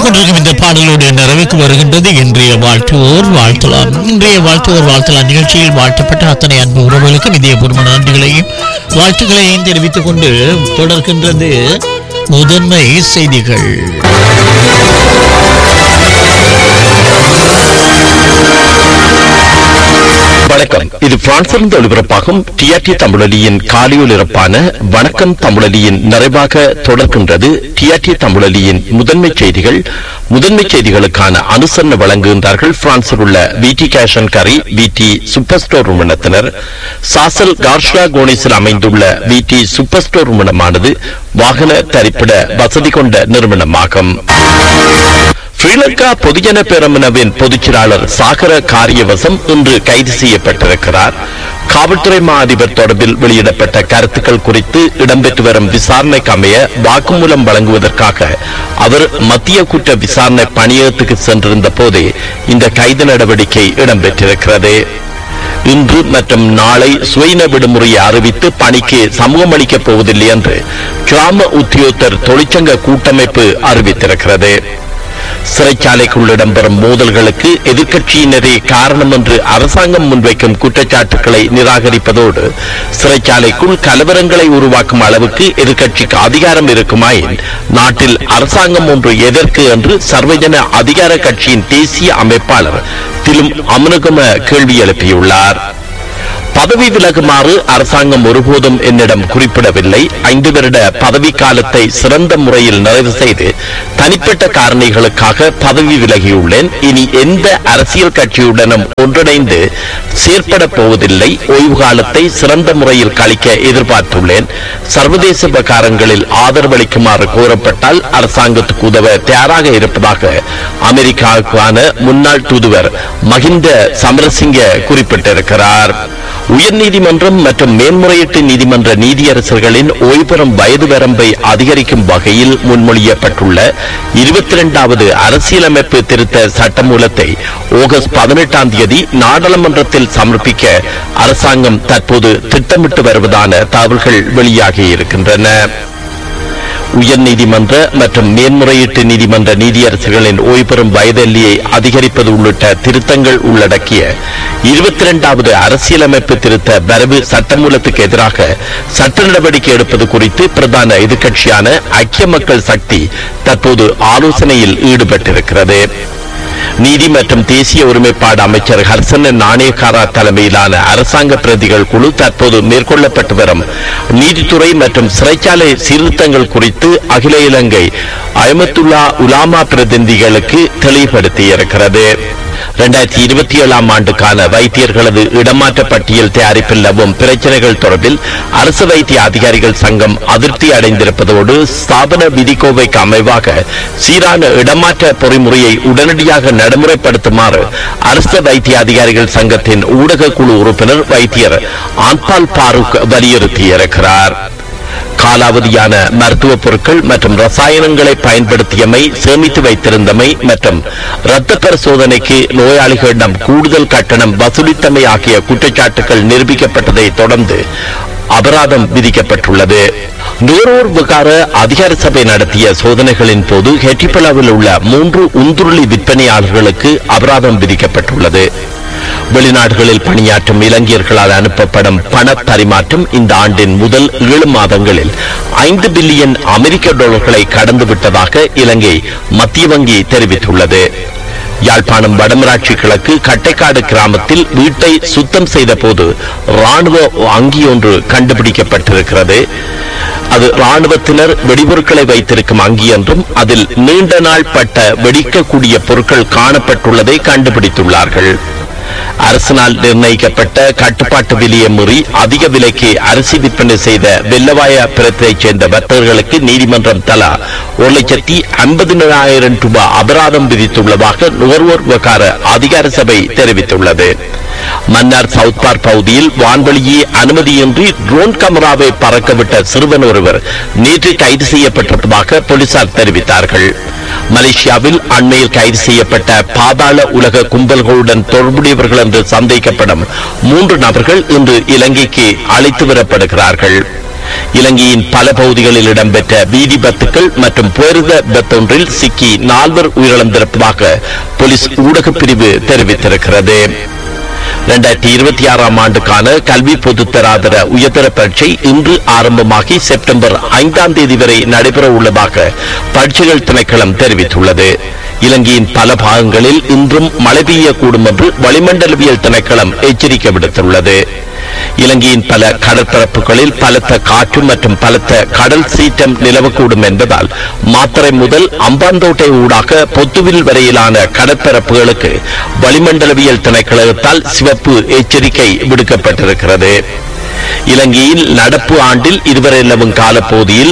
கேட்டுக்கொண்டிருக்கும் இந்த பாடலோடு நிறைவுக்கு வருகின்றது இன்றைய வாழ்த்துவோர் வாழ்த்தலாம். இன்றைய வாழ்த்துவோர் வாழ்த்தலாம் நிகழ்ச்சியில் வாழ்த்தப்பட்ட அத்தனை அன்பு உறவுகளுக்கும் இதயபூர்வமான நன்றிகளையும் வாழ்த்துக்களையும் தெரிவித்துக் கொண்டு தொடர்கின்றது முதன்மை செய்திகள். வணக்கம். இது பிரான்சிலிருந்து ஒளிபரப்பாகும் டிஆர்டி தமிழொலியின் காலையொலிபரப்பான வணக்கம் தமிழொலியின் நிறைவாக தொடர்கின்றது டிஆர்டி தமிழொலியின் முதன்மை செய்திகள். முதன்மை செய்திகளுக்கான அனுசரணை வழங்குகின்றார்கள் பிரான்சில் உள்ள விடி கேஷ் அண்ட் கரி விடி சூப்பர் ஸ்டோர் நிறுவனத்தினர். சாசல் கார்ஷியா கோனிஸில் அமைந்துள்ள விடி சூப்பர் ஸ்டோர் நிறுவனமானது வாகன தரிப்பிட வசதி கொண்ட நிறுவனமாகும். ஸ்ரீலங்கா பொதுஜன பேரமுனவின் பொதுச் செயலாளர் சாகர காரியவசம் இன்று கைது செய்யப்பட்டிருக்கிறார். காவல்துறை மா அதிபர் தொடர்பில் வெளியிடப்பட்ட கருத்துக்கள் குறித்து இடம்பெற்று வரும் விசாரணைக்கு அமைய வாக்குமூலம் வழங்குவதற்காக அவர் மத்திய குற்ற விசாரணை பணியகத்துக்கு சென்றிருந்த போதே இந்த கைது நடவடிக்கை இடம்பெற்றிருக்கிறது. இன்று மற்றும் நாளை சுயின விடுமுறையை அறிவித்து பணிக்கு சமூகம் அளிக்கப் போவதில்லை என்று கிராம உத்தியோகத்தர் தொழிற்சங்க கூட்டமைப்பு அறிவித்திருக்கிறது. சிறைச்சாலைக்குள் இடம்பெறும் மோதல்களுக்கு எதிர்க்கட்சியினரே காரணம் என்று அரசாங்கம் முன்வைக்கும் குற்றச்சாட்டுக்களை நிராகரிப்பதோடு சிறைச்சாலைக்குள் கலவரங்களை உருவாக்கும் அளவுக்கு எதிர்க்கட்சிக்கு அதிகாரம் இருக்குமாயின் நாட்டில் அரசாங்கம் ஒன்று எதற்கு என்று சர்வஜன அதிகார கட்சியின் தேசிய அமைப்பாளர் திலும் அமனுகம கேள்வி எழுப்பியுள்ளார். பதவி விலகுமாறு அரசாங்கம் ஒருபோதும் என்னிடம் குறிப்பிடவில்லை. 5 வருட பதவி காலத்தை சிறந்த முறையில் நிறைவு செய்து தனிப்பட்ட காரணிகளுக்காக பதவி விலகியுள்ளேன். இனி எந்த அரசியல் கட்சியுடனும் ஒன்றிணைந்து செயற்பட போவதில்லை. ஓய்வு காலத்தை சிறந்த முறையில் கழிக்க எதிர்பார்த்துள்ளேன். சர்வதேச விவகாரங்களில் ஆதரவளிக்குமாறு கோரப்பட்டால் அரசாங்கத்துக்கு உதவ தயாராக இருப்பதாக அமெரிக்காவுக்கான முன்னாள் தூதுவர் மஹிந்த சமரசிங்க குறிப்பிட்டிருக்கிறார். உயர்நீதிமன்றம் மற்றும் மேன்முறையீட்டு நீதிமன்ற நீதியரசர்களின் ஓய்வு பெறும் வயது வரம்பை அதிகரிக்கும் வகையில் முன்மொழியப்பட்டுள்ள 22வது அரசியலமைப்பு திருத்த சட்டமூலத்தை ஆகஸ்ட் 18ஆம் தேதி நாடாளுமன்றத்தில் சமர்ப்பிக்க அரசாங்கம் தற்போது திட்டமிட்டு வருவதான தகவல்கள் வெளியாகி இருக்கின்றன. உயர்நீதிமன்ற மற்றும் மேன்முறையீட்டு நீதிமன்ற நீதியரசர்களின் ஓய்வு பெறும் வயதெல்லையை அதிகரிப்பது உள்ளிட்ட திருத்தங்கள் உள்ளடக்கிய 22வது அரசியலமைப்பு திருத்த வரவு சட்டமூலத்துக்கு எதிராக சட்ட நடவடிக்கை எடுப்பது குறித்து பிரதான எதிர்க்கட்சியான ஐக்கிய மக்கள் சக்தி தற்போது ஆலோசனையில் ஈடுபட்டிருக்கிறது. நீதி மற்றும் தேசிய ஒருமைப்பாடு அமைச்சர் ஹர்சன நாணயக்காரா தலைமையிலான அரசாங்க பிரதிகள் குழு தற்போது மேற்கொள்ளப்பட்டு வரும் நீதித்துறை மற்றும் சிறைச்சாலை சீர்திருத்தங்கள் குறித்து அகில இலங்கை அயமத்துல்லா உலாமா பிரதிநிதிகளுக்கு தெளிவுபடுத்தியிருக்கிறது. 2027ஆம் ஆண்டுக்கான வைத்தியர்களது இடமாற்ற பட்டியல் தயாரிப்பில் நிலவும் பிரச்சனைகள் தொடர்பில் அரசு வைத்திய அதிகாரிகள் சங்கம் அதிருப்தி அடைந்திருப்பதோடு ஸ்தாபன விதிக்கோவைக்கு அமைவாக சீரான இடமாற்ற பொறிமுறையை உடனடியாக நடைமுறைப்படுத்துமாறு அரசு வைத்திய அதிகாரிகள் சங்கத்தின் ஊடக குழு உறுப்பினர் வைத்தியர் ஆன்பால் பாரூக் வலியுறுத்தியிருக்கிறார். காலாவதியான மருத்துவ பொருட்கள் மற்றும் ரசாயனங்களை பயன்படுத்தியமை, சேமித்து வைத்திருந்தமை மற்றும் இரத்த பரிசோதனைக்கு நோயாளிகளிடம் கூடுதல் கட்டணம் வசூலித்தமை ஆகிய குற்றச்சாட்டுகள் நிரூபிக்கப்பட்டதை தொடர்ந்து அபராதம் விதிக்கப்பட்டுள்ளது. நுகர்வோர் விவகார அதிகார சபை நடத்திய சோதனைகளின் போது ஹெட்டிப்பலாவில் உள்ள 3 உந்துருளி விற்பனையாளர்களுக்கு அபராதம் விதிக்கப்பட்டுள்ளது. வெளிநாடுகளில் பணியாற்றும் இலங்கையர்களால் அனுப்பப்படும் பண பரிமாற்றம் இந்த ஆண்டின் முதல் 7 மாதங்களில் 5 பில்லியன் அமெரிக்க டாலர்களை கடந்துவிட்டதாக இலங்கை மத்திய வங்கி தெரிவித்துள்ளது. யாழ்ப்பாணம் வடமராட்சி கிழக்கு கட்டைக்காடு கிராமத்தில் வீட்டை சுத்தம் செய்த போது ராணுவ அங்கி ஒன்று கண்டுபிடிக்கப்பட்டிருக்கிறது. அது ராணுவத்தினர் வெடிபொருட்களை வைத்திருக்கும் அங்கி என்றும் அதில் நீண்ட நாள் பட்ட வெடிக்கக்கூடிய பொருட்கள் காணப்பட்டுள்ளதை கண்டுபிடித்துள்ளார்கள். அரசினால் நிர்ணயிக்கப்பட்ட கட்டுப்பாட்டு விலையை மீறி அதிக விலைக்கு அரிசி விற்பனை செய்த வெள்ளவாய பிரத்தைச் சேர்ந்த வர்த்தகர்களுக்கு நீதிமன்றம் தலா 1,50,000 ரூபாய் அபராதம் விதித்துள்ளதாக நுகர்வோர் விவகார அதிகார சபை தெரிவித்துள்ளது. மன்னார் சவுத் பார்க் பகுதியில் வான்வழியே அனுமதியின்றி ட்ரோன் கேமராவை பறக்கவிட்ட சிறுவன் ஒருவர் நேற்று கைது செய்யப்பட்டிருப்பதாக போலீசார் தெரிவித்தார்கள். மலேசியாவில் அண்மையில் கைது செய்யப்பட்ட பாதாள உலக கும்பல்களுடன் தொடர்புடையவர்கள் என்று சந்தேகிக்கப்படும் 3 நபர்கள் இன்று இலங்கைக்கு அழைத்து வரப்படுகிறார்கள். இலங்கையின் பல பகுதிகளில் இடம்பெற்ற வீதி பத்துக்கள் மற்றும் பேருத பத்தொன்றில் சிக்கி 4 உயிரிழந்திருப்பதாக போலீஸ் ஊடகப் பிரிவு தெரிவித்திருக்கிறது. 2026 ஆண்டுக்கான கல்வி பொதுத்தராதர உயர்தர பரீட்சை இன்று ஆரம்பமாகி செப்டம்பர் 5ஆம் தேதி வரை நடைபெற உள்ளதாக பரீட்சைகள் திணைக்களம் தெரிவித்துள்ளது. இலங்கையின் பல பாகங்களில் இன்றும் மழை பெய்யக்கூடும் என்று வளிமண்டலவியல் திணைக்களம் எச்சரிக்கை விடுத்துள்ளது. இலங்கையின் பல கடற்பரப்புகளில் பலத்த காற்று மற்றும் பலத்த கடல் சீற்றம் நிலவக்கூடும் என்பதால் மாத்தறை முதல் அம்பாந்தோட்டை ஊடாக பொத்துவில் வரையிலான கடற்பரப்புகளுக்கு வளிமண்டலவியல் திணைக்களத்தால் சிவப்பு எச்சரிக்கை விடுக்கப்பட்டிருக்கிறது. இலங்கையில் நடப்பு ஆண்டில் இதுவரை நிலவும் காலப்பகுதியில்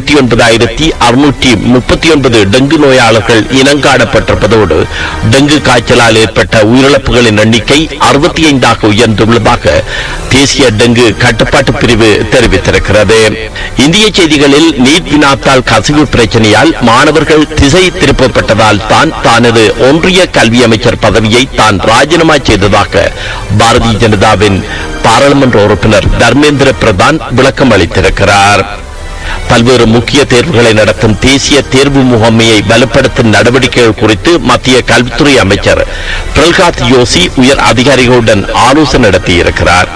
89,639 டெங்கு நோயாளர்கள் இனங்காணப்பட்டிருப்பதோடு டெங்கு காய்ச்சலால் ஏற்பட்ட உயிரிழப்புகளின் எண்ணிக்கை 65ஆக உயர்ந்துள்ளதாக தேசிய டெங்கு கட்டுப்பாட்டு பிரிவு தெரிவித்திருக்கிறது. இந்திய செய்திகளில் நீட் வினாத்தால் கசிவு பிரச்சனையால் மாணவர்கள் திசை திருப்பப்பட்டதால் தான் தனது ஒன்றிய கல்வி அமைச்சர் பதவியை தான் ராஜினாமா செய்ததாக பாரதிய ஜனதாவின் பாராளுமன்ற உறுப்பினர் தர்மேந்திர பிரதான் விளக்கம் அளித்திருக்கிறார். பல்வேறு முக்கிய தேர்வுகளை நடத்தும் தேசிய தேர்வு முகமையை பலப்படுத்தும் நடவடிக்கைகள் குறித்து மத்திய கல்வித்துறை அமைச்சர் பிரல்ஹாத் ஜோஷி உயர் அதிகாரிகளுடன் ஆலோசனை நடத்தியிருக்கிறார்.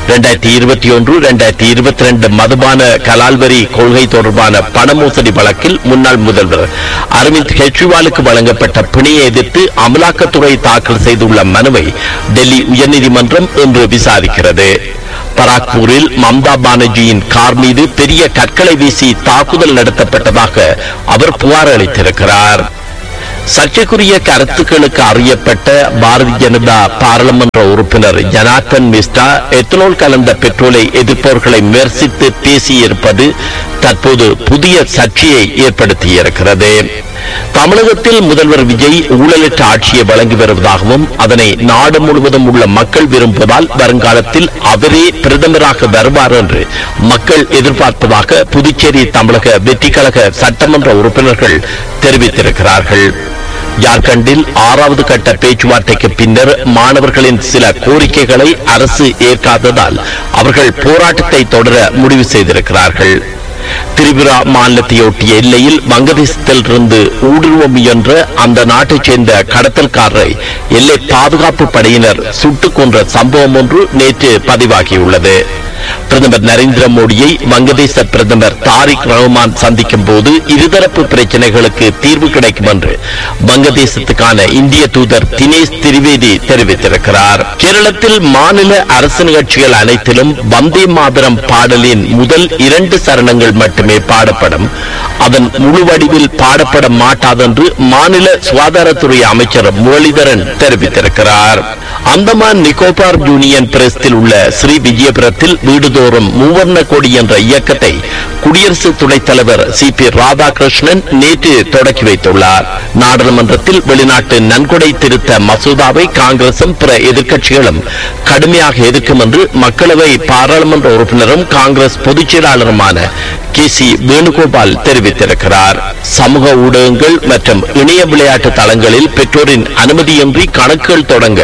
2021-2022 மதுபான கலால்வரி கொள்கை தொடர்பான பண மோசடி வழக்கில் முன்னாள் முதல்வர் அரவிந்த் கெஜ்ரிவாலுக்கு வழங்கப்பட்ட பிணையை எதிர்த்து அமலாக்கத்துறை தாக்கல் செய்துள்ள மனுவை டெல்லி உயர்நீதிமன்றம் இன்று விசாரிக்கிறது. பராக்பூரில் மம்தா பானர்ஜியின் கார் மீது பெரிய கற்களை வீசி தாக்குதல் நடத்தப்பட்டதாக அவர் புகார் அளித்திருக்கிறார். சர்ச்சைக்குரிய கருத்துக்களுக்கு அறியப்பட்ட பாரதிய ஜனதா பாராளுமன்ற உறுப்பினர் ஜனார்தன் மிஸ்ரா எத்தனால் கலந்த பெட்ரோலை எதிர்ப்பவர்களை விமர்சித்து பேசியிருப்பது தற்போது புதிய சர்ச்சையை ஏற்படுத்தியிருக்கிறது. தமிழகத்தில் முதல்வர் விஜய் ஊழலற்ற ஆட்சியை வழங்கி வருவதாகவும் அதனை நாடு முழுவதும் உள்ள மக்கள் விரும்புவதால் வருங்காலத்தில் அவரே பிரதமராக வருவார் என்று மக்கள் எதிர்பார்ப்பதாக புதுச்சேரி தமிழக வெற்றி கழக சட்டமன்ற உறுப்பினர்கள் தெரிவித்திருக்கிறார்கள். ஜார்க்கண்டில் 6வது கட்ட பேச்சுவார்த்தைக்கு பின்னர் மாணவர்களின் சில கோரிக்கைகளை அரசு ஏற்காததால் அவர்கள் போராட்டத்தை தொடர முடிவு செய்திருக்கிறார்கள். திரிபுரா மாநிலத்தையொட்டிய எல்லையில் வங்கதேசத்தில் இருந்து ஊடுருவ முயன்ற அந்த நாட்டைச் சேர்ந்த கடத்தல்காரரை எல்லை பாதுகாப்பு படையினர் சுட்டுக் கொன்ற சம்பவம் ஒன்று நேற்று பதிவாகியுள்ளது. பிரதமர் நரேந்திர மோடியை வங்கதேச பிரதமர் தாரிக் ரஹ்மான் சந்திக்கும் போது இருதரப்பு பிரச்சனைகளுக்கு தீர்வு கிடைக்கும் என்று வங்கதேசத்துக்கான இந்திய தூதர் தினேஷ் திரிவேதி தெரிவித்திருக்கிறார். கேரளத்தில் மாநில அரசு நிகழ்ச்சிகள் அனைத்திலும் வந்தே மாதரம் பாடலின் முதல் 2 சரணங்கள் மட்டுமே பாடப்படும். அதன் முழு வடிவில் பாடப்பட மாட்டாது என்று மாநில சுகாதாரத்துறை அமைச்சர் முரளிதரன் தெரிவித்திருக்கிறார். அந்தமான் நிக்கோபார் யூனியன் பிரதேசத்தில் உள்ள ஸ்ரீ விஜயபுரத்தில் வீடுதோறும் மூவர்ண கொடி என்ற இயக்கத்தை குடியரசு துணைத் தலைவர் CP ராதாகிருஷ்ணன் நேற்று தொடக்கி வைத்துள்ளார். நாடாளுமன்றத்தில் வெளிநாட்டு நன்கொடை திருத்த மசோதாவை காங்கிரசும் பிற எதிர்க்கட்சிகளும் கடுமையாக எதிர்க்கும் என்று மக்களவை பாராளுமன்ற உறுப்பினரும் காங்கிரஸ் பொதுச் செயலாளருமான KC வேணுகோபால் தெரிவித்திருக்கிறார். சமூக ஊடகங்கள் மற்றும் இணைய விளையாட்டு தளங்களில் பெற்றோரின் அனுமதியின்றி கணக்குகள் தொடங்க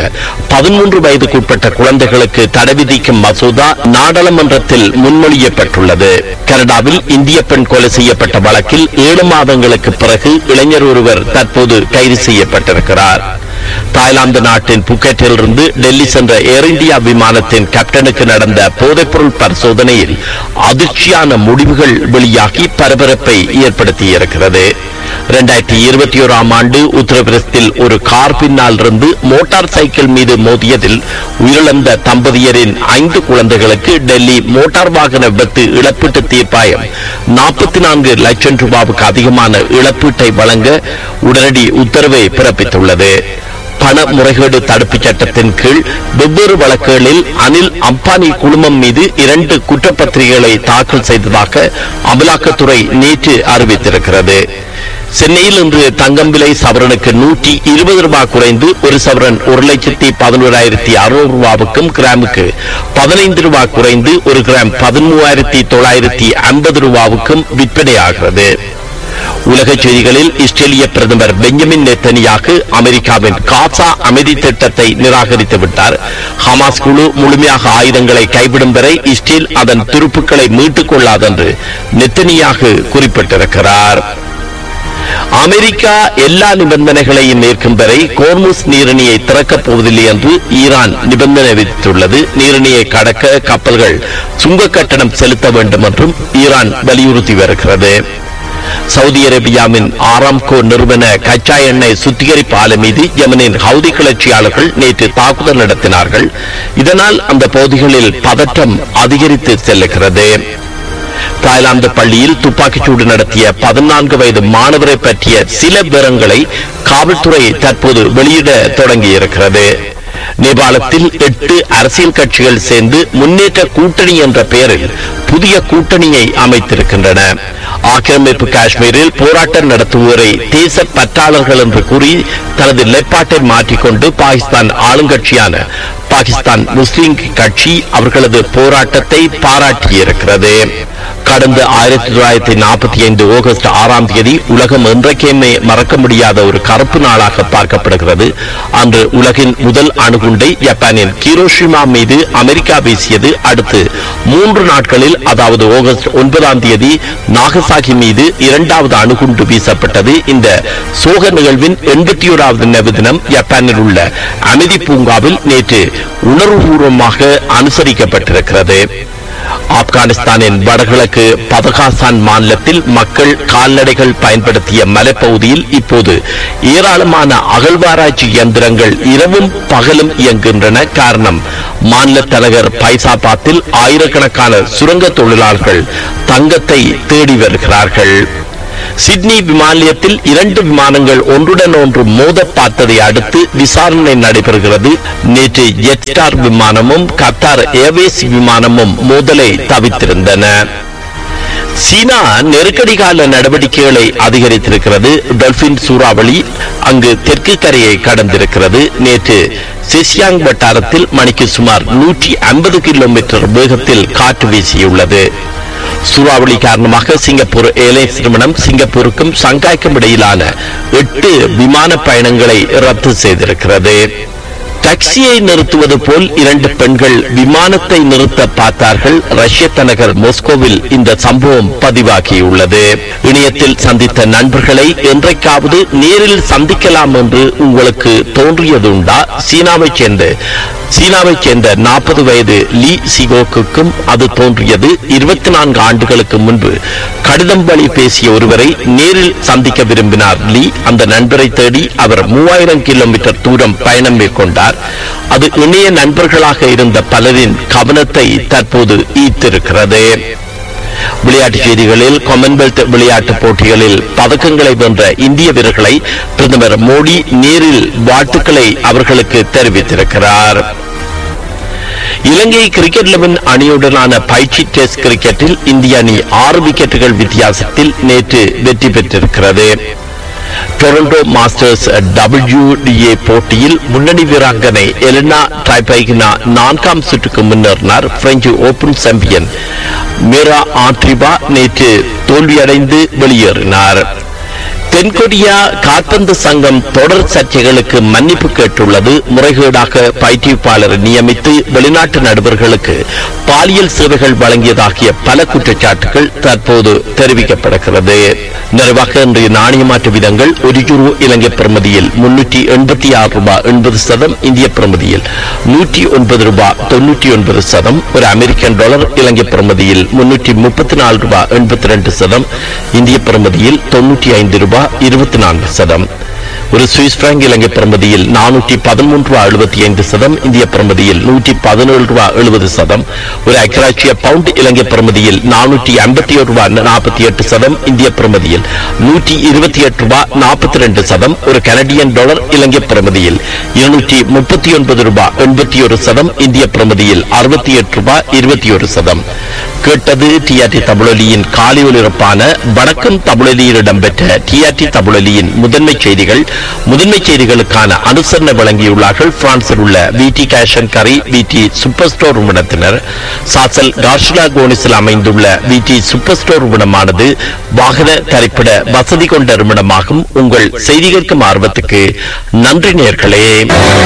13 வயதுக்குட்பட்ட குழந்தைகளுக்கு தடை விதிக்கும் மசோதா நாடாளுமன்றத்தில் முன்மொழியப்பட்டுள்ளது. கனடாவில் இந்திய பெண் கொலை செய்யப்பட்ட வழக்கில் 7 மாதங்களுக்கு பிறகு இளைஞர் ஒருவர் தற்போது கைது செய்யப்பட்டிருக்கிறார். தாய்லாந்து நாட்டின் புக்கெட்டில் இருந்து டெல்லி சென்ற ஏர் இந்தியா விமானத்தின் கேப்டனுக்கு நடந்த போதைப்பொருள் பரிசோதனையில் அதிர்ச்சியான முடிவுகள் வெளியாகி பரபரப்பை ஏற்படுத்தியிருக்கிறது. 2021 ஆண்டு உத்தரப்பிரதேசத்தில் ஒரு கார் பின்னால் இருந்து மோட்டார் சைக்கிள் மீது மோதியதில் உயிரிழந்த தம்பதியரின் 5 குழந்தைகளுக்கு டெல்லி மோட்டார் வாகன விபத்து இழப்பீட்டு தீர்ப்பாயம் 44 லட்சம் ரூபாவுக்கு அதிகமான இழப்பீட்டை வழங்க உடனடி உத்தரவை பிறப்பித்துள்ளது. பண முறைகேடு தடுப்புச் சட்டத்தின் கீழ் வெவ்வேறு வழக்குகளில் அனில் அம்பானி குழுமம் மீது 2 குற்றப்பத்திரிகைகளை தாக்கல் செய்ததாக அமலாக்கத்துறை நேற்று அறிவித்திருக்கிறது. சென்னையில் இன்று தங்கம் விலை சவரனுக்கு 120 ரூபாய் குறைந்து ஒரு சவரன் 1,11,600 ரூபாவுக்கும் கிராமுக்கு 15 ரூபாய் குறைந்து ஒரு கிராம் 13,950 ரூபாவுக்கும் விற்பனையாகிறது. உலக செய்திகளில் இஸ்ரேலிய பிரதமர் பெஞ்சமின் நெத்தனியாகு அமெரிக்காவின் காசா அமைதி திட்டத்தை நிராகரித்து விட்டார். ஹமாஸ் குழு முழுமையாக ஆயுதங்களை கைவிடும் வரை இஸ்ரேல் அதன் துருப்புக்களை மீட்டுக் கொள்ளாது என்று நெத்தனியாகு குறிப்பிட்டிருக்கிறார். அமெரிக்கா எல்லா நிபந்தனைகளையும் ஏற்கும் வரை கோர்முஸ் நீரிணையை திறக்கப் போவதில்லை என்று ஈரான் நிபந்தனை விதித்துள்ளது. நீரிணையை கடக்க கப்பல்கள் சுங்க கட்டணம் செலுத்த வேண்டும் என்றும் ஈரான் வலியுறுத்தி வருகிறது. சவுதி அரேபியாவின் ஆராம்கோ நிறுவன கச்சா எண்ணெய் சுத்திகரிப்பு ஆலை மீது யமனின் ஹவுதி கிளர்ச்சியாளர்கள் நேற்று தாக்குதல் நடத்தினார்கள். இதனால் அந்த பகுதிகளில் பதற்றம் அதிகரித்து செல்லுகிறது. தாய்லாந்து பள்ளியில் துப்பாக்கிச்சூடு நடத்திய 14 வயது மாணவரை பற்றிய சில விவரங்களை காவல்துறை தற்போது வெளியிட தொடங்கியிருக்கிறது. நேபாளத்தில் 8 அரசியல் கட்சிகள் சேர்ந்து முன்னேற்ற கூட்டணி என்ற பெயரில் புதிய கூட்டணியை அமைத்திருக்கின்றன. ஆக்கிரமிப்பு காஷ்மீரில் போராட்டம் நடத்துவோரை தேச பற்றாளர்கள் என்று கூறி தனது நிலைப்பாட்டை மாற்றிக்கொண்டு பாகிஸ்தான் ஆளுங்கட்சியான பாகிஸ்தான் முஸ்லிம் கட்சி அவர்களது போராட்டத்தை பாராட்டியிருக்கிறது. கடந்த 1945 ஆகஸ்ட் 6ஆம் தேதி உலகம் என்றைக்குமே மறக்க முடியாத ஒரு கருப்பு நாளாக பார்க்கப்படுகிறது. அன்று உலகின் முதல் அணுகுண்டை ஜப்பானின் ஹிரோஷிமா மீது அமெரிக்கா வீசியது. அடுத்து 3 நாட்களில், அதாவது ஆகஸ்ட் 9ஆம் தேதி நாகசாகி மீது 2வது அணுகுண்டு வீசப்பட்டது. இந்த சோக நிகழ்வின் 81வது நினைவு தினம் ஜப்பானில் உள்ள அமைதி பூங்காவில் நேற்று உணர்வுபூர்வமாக அனுசரிக்கப்பட்டிருக்கிறது. ஆப்கானிஸ்தானின் வடகிழக்கு பதகாசான் மாநிலத்தில் மக்கள் கால்நடைகள் பயன்படுத்திய மலைப்பகுதியில் இப்போது ஏராளமான அகழ்வாராய்ச்சி இயந்திரங்கள் இரவும் பகலும் இயங்குகின்றன. காரணம், மாநில தலைவர் பைசாபாத்தில் ஆயிரக்கணக்கான சுரங்க தொழிலாளர்கள் தங்கத்தை தேடி வருகிறார்கள். சிட்னி விமான நிலையத்தில் 2 விமானங்கள் ஒன்றுடன் ஒன்று மோத பார்த்ததை அடுத்து விசாரணை நடைபெறுகிறது. நேற்று ஜெட் ஸ்டார் விமானமும் கத்தார் ஏர்வேஸ் விமானமும் மோதலை தவிர்த்திருந்தன. சீனா நெருக்கடி கால நடவடிக்கைகளை அதிகரித்திருக்கிறது. டல்பின் சூறாவளி அங்கு தெற்கு கரையை கடந்திருக்கிறது. நேற்று செசியாங் வட்டாரத்தில் மணிக்கு சுமார் 150 கிலோமீட்டர் வேகத்தில் காற்று வீசியுள்ளது. சூறாவளி காரணமாக சிங்கப்பூர் ஏர்லைன்ஸ் நிறுவனம் சிங்கப்பூருக்கும் ஷங்காய்க்கும் இடையிலான 8 விமான பயணங்களை ரத்து செய்திருக்கிறது. டாக்ஸியை நிறுத்துவது போல் 2 பெண்கள் விமானத்தை நிறுத்த பார்த்தார்கள். ரஷ்ய தலைநகர் மாஸ்கோவில் இந்த சம்பவம் பதிவாகியுள்ளது. இணையத்தில் சந்தித்த நண்பர்களை என்றைக்காவது நேரில் சந்திக்கலாம் என்று உங்களுக்கு தோன்றியதுண்டா? சீனாவைச் சேர்ந்த 40 வயது லீ சிகோக்கும் அது தோன்றியது. 24 ஆண்டுகளுக்கு முன்பு கடிதம் வழி பேசிய ஒருவரை நேரில் சந்திக்க விரும்பினார் லீ. அந்த நண்பரை தேடி அவர் 3000 கிலோமீட்டர் தூரம் பயணம் மேற்கொண்டார். அது இணைய நண்பர்களாக இருந்த பலரின் கவனத்தை தற்போது ஈர்த்திருக்கிறது. விளையாட்டுச் செய்திகளில் காமன்வெல்த் விளையாட்டுப் போட்டிகளில் பதக்கங்களை வென்ற இந்திய வீரர்களை பிரதமர் மோடி நேரில் வாழ்த்துக்களை அவர்களுக்கு தெரிவித்திருக்கிறார். இலங்கை கிரிக்கெட் 11 அணியுடனான பயிற்சி டெஸ்ட் கிரிக்கெட்டில் இந்திய அணி 6 விக்கெட்டுகள் வித்தியாசத்தில் நேற்று வெற்றி பெற்றிருக்கிறது. டொரண்டோ மாஸ்டர்ஸ் WTA போட்டியில் முன்னணி வீராங்கனை எலினா ட்ரைபைகினா 4ஆம் சுற்றுக்கு முன்னேறினார். பிரெஞ்சு ஓபன் சாம்பியன் மீரா ஆண்ட்ரிபா நேற்று தோல்வியடைந்து வெளியேறினார். தென்கொரியா கால்பந்து சங்கம் தொடர் சர்ச்சைகளுக்கு மன்னிப்பு கேட்டுள்ளது. முறைகேடாக பயிற்றுவிப்பாளரை நியமித்து வெளிநாட்டு நடுவர்களுக்கு பாலியல் சேவைகள் வழங்கியதாகிய பல குற்றச்சாட்டுகள் தற்போது தெரிவிக்கப்படுகிறது. நிறைவாக இன்றைய நாணய மாற்று விதங்கள்: €1 இலங்கை பிரமதியில் $386.80, இந்திய பிரமதியில் $109.99, ஒரு அமெரிக்கன் டாலர் இலங்கை பிரமதியில் $334.82, இந்திய பிரமதியில் $95.24, ஒரு சுவிஸ் பிராங்க் இலங்கை பிரமதியில் $413.75, இந்திய பிரமதியில் $117.70, ஒரு ஐக்கிய பவுண்ட் இலங்கை பிரமதியில் $451.48, இந்திய பிரமதியில் $128.42, ஒரு கனடியன் டாலர் இலங்கை பிரமதியில் $239.81, இந்திய பிரமதியில் $68.21. கேட்டது டிஆர்டி தமிழொலியின் காலை ஒலிபரப்பான வணக்கம் தமிழொலியில் இடம்பெற்ற டிஆர்டி தமிழொலியின் முதன்மை செய்திகள். முதன்மை செய்திகளுக்கான அனுசரணை வழங்கியுள்ளார்கள் பிரான்சில் உள்ள விடி கேஷ் அண்ட் கரி விடி சூப்பர் ஸ்டோர் நிறுவனத்தினர். சாசல் கார்ஷிலா கோனிஸில் அமைந்துள்ள விடி சூப்பர் ஸ்டோர் நிறுவனமானது வாகன தரிப்பிட வசதி கொண்ட நிறுவனமாகும். உங்கள் செய்தி கேட்கும் ஆர்வத்துக்கு நன்றி நேயர்களே.